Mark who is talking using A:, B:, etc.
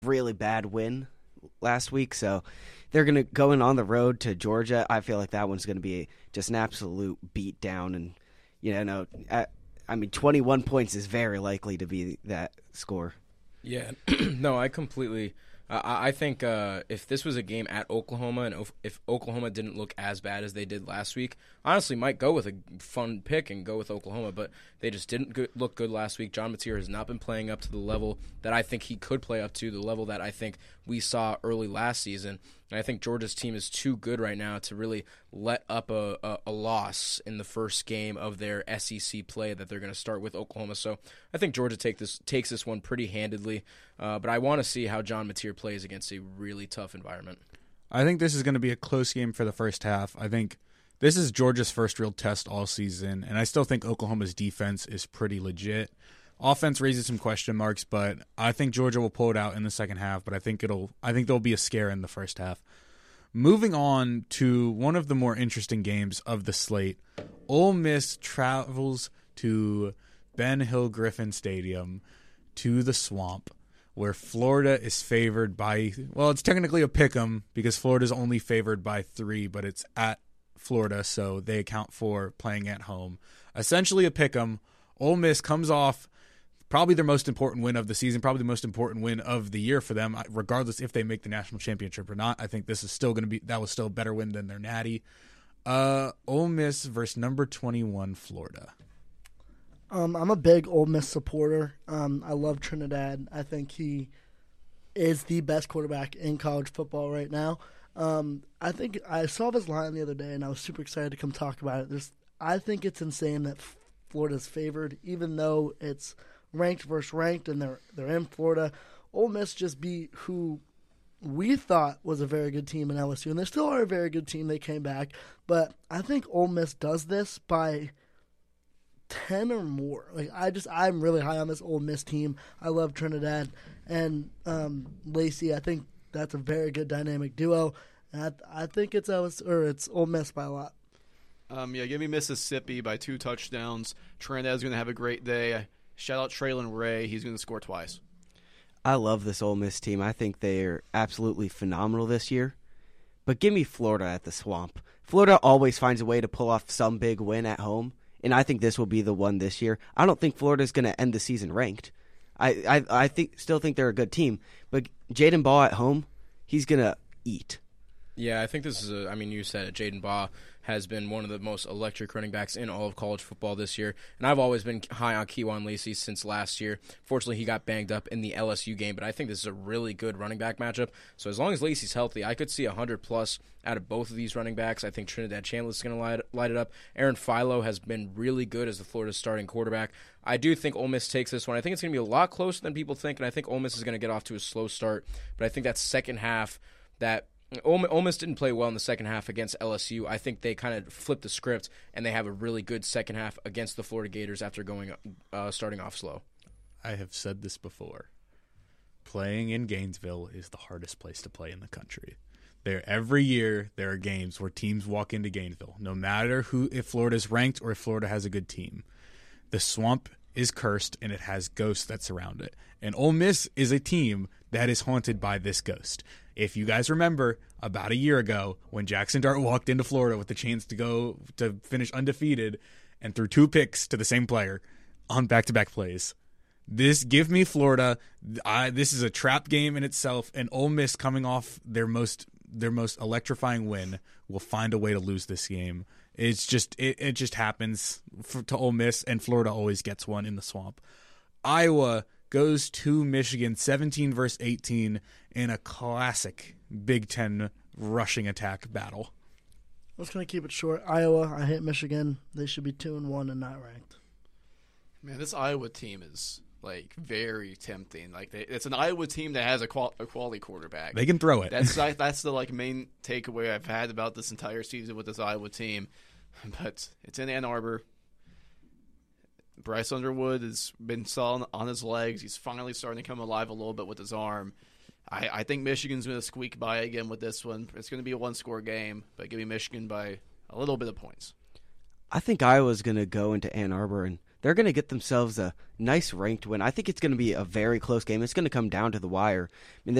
A: really bad win last week, so they're going to go in on the road to Georgia. I feel like that one's going to be just an absolute beat down, and 21 points is very likely to be that score.
B: Yeah, no, I completely. I think if this was a game at Oklahoma and if Oklahoma didn't look as bad as they did last week, honestly might go with a fun pick and go with Oklahoma, but they just didn't look good last week. John Mateer has not been playing up to the level that I think he could play up to, the level that I think we saw early last season. And I think Georgia's team is too good right now to really let up a loss in the first game of their SEC play that they're going to start with Oklahoma. So I think Georgia takes this one pretty handedly, but I want to see how John Mateer plays against a really tough environment.
C: I think this is going to be a close game for the first half. I think this is Georgia's first real test all season, and I still think Oklahoma's defense is pretty legit. Offense raises some question marks, but I think Georgia will pull it out in the second half, but I think there'll be a scare in the first half. Moving on to one of the more interesting games of the slate, Ole Miss travels to Ben Hill Griffin Stadium to the Swamp, where Florida is favored by, well, it's technically a pick'em because Florida's only favored by 3, but it's at Florida, so they account for playing at home. Essentially a pick'em. Ole Miss comes off probably their most important win of the season, probably the most important win of the year for them, regardless if they make the national championship or not. I think this is still going to be, that was still a better win than their natty. Ole Miss versus number 21 Florida.
D: I'm a big Ole Miss supporter. I love Trinidad. I think he is the best quarterback in college football right now. I think I saw this line the other day, and I was super excited to come talk about it. I think it's insane that Florida's favored, even though it's ranked versus ranked, and they're in Florida. Ole Miss just beat who we thought was a very good team in LSU, and they still are a very good team. They came back, but I think Ole Miss does this by 10 or more. I'm really high on this Ole Miss team. I love Trinidad and Lacey. I think that's a very good dynamic duo. And I think it's Ole Miss by a lot.
E: Give me Mississippi by 2 touchdowns. Trinidad's going to have a great day. Shout out Traylon Ray. He's going to score twice.
A: I love this Ole Miss team. I think they're absolutely phenomenal this year. But give me Florida at the Swamp. Florida always finds a way to pull off some big win at home, and I think this will be the one this year. I don't think Florida's going to end the season ranked. I still think they're a good team. But Jaden Ball at home, he's going to eat.
B: Yeah, I think this is you said it, Jaden Baugh has been one of the most electric running backs in all of college football this year, and I've always been high on Kejuan Lacey since last year. Fortunately, he got banged up in the LSU game, but I think this is a really good running back matchup. So as long as Lacey's healthy, I could see 100-plus out of both of these running backs. I think Trinidad Chandler is going to light it up. Aaron Philo has been really good as the Florida starting quarterback. I do think Ole Miss takes this one. I think it's going to be a lot closer than people think, and I think Ole Miss is going to get off to a slow start, but I think that second half that Ole Miss didn't play well in the second half against LSU. I think they kind of flipped the script, and they have a really good second half against the Florida Gators after starting off slow.
C: I have said this before. Playing in Gainesville is the hardest place to play in the country. Every year there are games where teams walk into Gainesville, no matter if Florida's ranked or if Florida has a good team. The Swamp is cursed, and it has ghosts that surround it. And Ole Miss is a team that is haunted by this ghost. If you guys remember, about a year ago, when Jackson Dart walked into Florida with the chance to finish undefeated and threw 2 picks to the same player on back-to-back plays. Give me Florida. This is a trap game in itself, and Ole Miss coming off their most electrifying win will find a way to lose this game. It just happens to Ole Miss, and Florida always gets one in the Swamp. Iowa goes to Michigan 17 versus 18 in a classic Big Ten rushing attack battle.
D: I'm just going to keep it short. Iowa, I hate Michigan. They should be 2-1 and not ranked.
E: Man, this Iowa team is very tempting. It's an Iowa team that has a quality quarterback.
C: They can throw it.
E: That's the main takeaway I've had about this entire season with this Iowa team. But it's in Ann Arbor. Bryce Underwood has been solid on his legs. He's finally starting to come alive a little bit with his arm. I think Michigan's going to squeak by again with this one. It's going to be a 1-score game, but give me Michigan by a little bit of points.
A: I think Iowa's going to go into Ann Arbor and they're going to get themselves a nice ranked win. I think it's going to be a very close game. It's going to come down to the wire. I mean,